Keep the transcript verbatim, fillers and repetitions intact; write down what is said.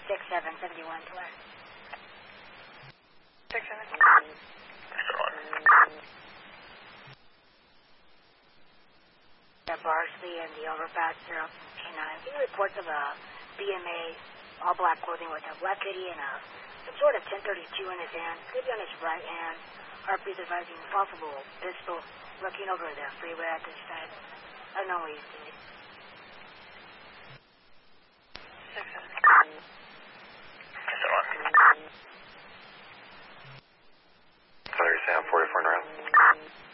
six seven seventy one to us. Six seven. The Barsley and the overpass zero K nine. Any reports of a B M A, all black clothing with a black hoodie and a some sort of ten thirty-two in his hand, maybe on his right hand. Heartbeat advising possible pistol, looking over the freeway at this time. I don't know what you see. Six seven. Sorry, Sam, forty-four and around.